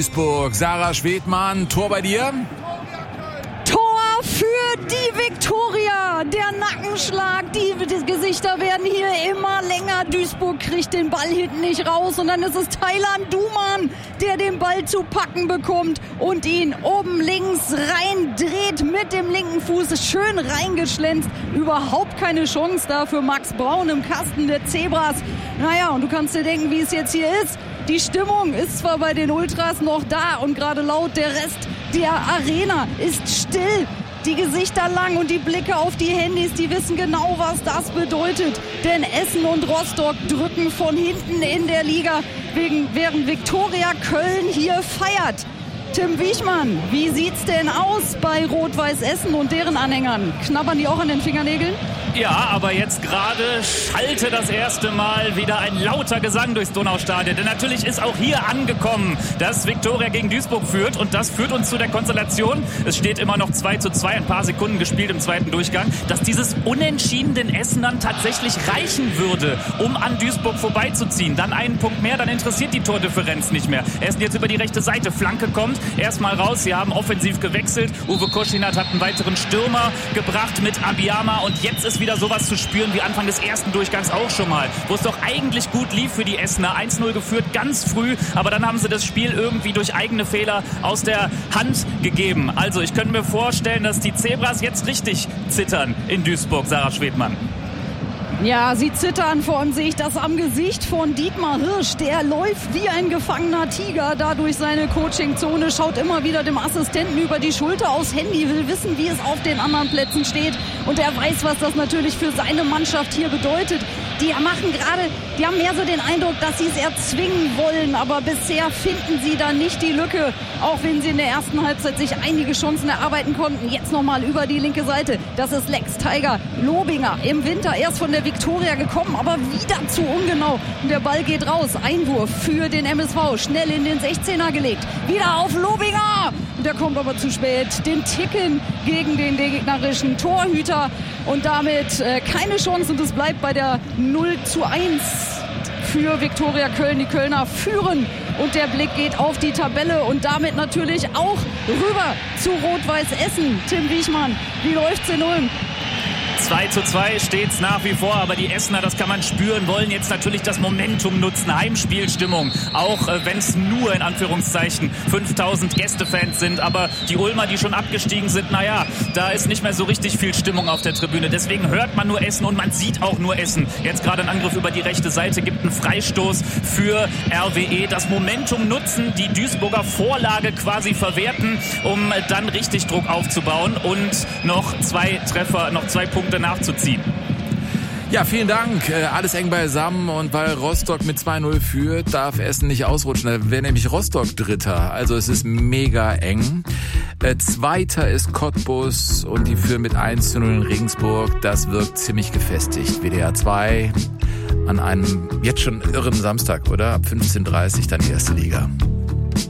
Duisburg, Sarah Schwedmann, Tor bei dir? Tor für die Viktoria. Der Nackenschlag, die Gesichter werden hier immer länger. Duisburg kriegt den Ball hinten nicht raus und dann ist es Thailand Duman, der den Ball zu packen bekommt und ihn oben links reindreht mit dem linken Fuß. Schön reingeschlänzt. Überhaupt keine Chance da für Max Braun im Kasten der Zebras. Naja, und du kannst dir denken, wie es jetzt hier ist. Die Stimmung ist zwar bei den Ultras noch da und gerade laut, der Rest der Arena ist still. Die Gesichter lang und die Blicke auf die Handys, die wissen genau, was das bedeutet. Denn Essen und Rostock drücken von hinten in der Liga, während Viktoria Köln hier feiert. Tim Wiechmann, wie sieht's denn aus bei Rot-Weiß Essen und deren Anhängern? Knabbern die auch an den Fingernägeln? Ja, aber jetzt gerade schallte das erste Mal wieder ein lauter Gesang durchs Donaustadion. Denn natürlich ist auch hier angekommen, dass Viktoria gegen Duisburg führt. Und das führt uns zu der Konstellation. Es steht immer noch 2:2, ein paar Sekunden gespielt im zweiten Durchgang, dass dieses Unentschieden den Essenern tatsächlich reichen würde, um an Duisburg vorbeizuziehen. Dann einen Punkt mehr, dann interessiert die Tordifferenz nicht mehr. Essen jetzt über die rechte Seite, Flanke kommt, erstmal raus. Sie haben offensiv gewechselt. Uwe Koschinat hat einen weiteren Stürmer gebracht mit Abiyama. Und jetzt ist wieder sowas zu spüren wie Anfang des ersten Durchgangs auch schon mal, wo es doch eigentlich gut lief für die Essener. 1:0 geführt, ganz früh, aber dann haben sie das Spiel irgendwie durch eigene Fehler aus der Hand gegeben. Also ich könnte mir vorstellen, dass die Zebras jetzt richtig zittern in Duisburg, Sarah Schwedmann. Ja, sie zittern, vor allem sehe ich das am Gesicht von Dietmar Hirsch. Der läuft wie ein gefangener Tiger da durch seine Coachingzone, schaut immer wieder dem Assistenten über die Schulter aufs Handy, will wissen, wie es auf den anderen Plätzen steht. Und er weiß, was das natürlich für seine Mannschaft hier bedeutet. Die haben mehr so den Eindruck, dass sie es erzwingen wollen, aber bisher finden sie da nicht die Lücke, auch wenn sie in der ersten Halbzeit sich einige Chancen erarbeiten konnten. Jetzt nochmal über die linke Seite, das ist Lex Tiger Lobinger, im Winter erst von der Viktoria gekommen, aber wieder zu ungenau. Und der Ball geht raus, Einwurf für den MSV, schnell in den 16er gelegt, wieder auf Lobinger. Der kommt aber zu spät, den Ticken gegen den gegnerischen Torhüter und damit keine Chance und es bleibt bei der 0:1 für Viktoria Köln. Die Kölner führen und der Blick geht auf die Tabelle und damit natürlich auch rüber zu Rot-Weiß Essen. Tim Wiechmann, wie läuft's in Ulm? 2:2 steht's nach wie vor, aber die Essener, das kann man spüren, wollen jetzt natürlich das Momentum nutzen. Heimspielstimmung, auch wenn es nur in Anführungszeichen 5000 Gästefans sind, aber die Ulmer, die schon abgestiegen sind, naja, da ist nicht mehr so richtig viel Stimmung auf der Tribüne. Deswegen hört man nur Essen und man sieht auch nur Essen. Jetzt gerade ein Angriff über die rechte Seite, gibt einen Freistoß für RWE. Das Momentum nutzen, die Duisburger Vorlage quasi verwerten, um dann richtig Druck aufzubauen und noch 2 Punkte nachzuziehen. Ja, vielen Dank. Alles eng beisammen und weil Rostock mit 2:0 führt, darf Essen nicht ausrutschen. Da wäre nämlich Rostock Dritter. Also es ist mega eng. Zweiter ist Cottbus und die führen mit 1:0 in Regensburg. Das wirkt ziemlich gefestigt. WDR 2 an einem jetzt schon irren Samstag, oder? Ab 15:30 dann die erste Liga.